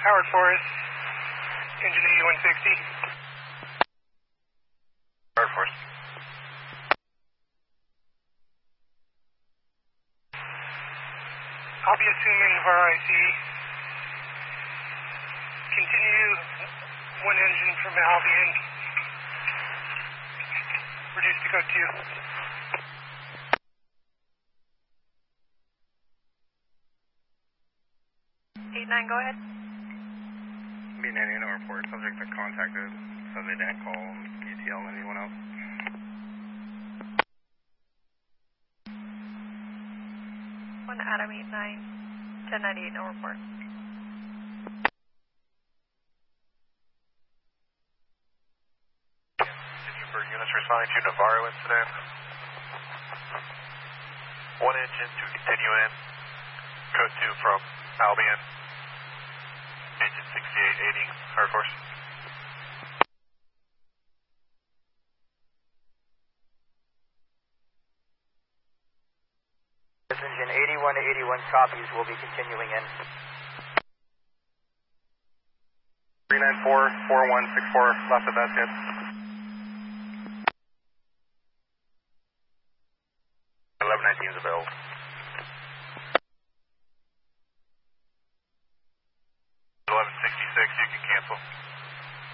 Howard Forest, engine 8160. Howard Forest. I'll be assuming RIC. Continue one engine from Albion. Reduce to code 2. 89, go ahead. B98 no report. Subjects are contacted, so they didn't call UTL and anyone else. One Adam 89, 1098, no report. Units responding to Navarro incident. One engine to continue in. Code 2 from Albion. Engine 6880, Hard Force. This engine 8181 copies, will be continuing in. 394-4164, left of that hit. 1119 is available.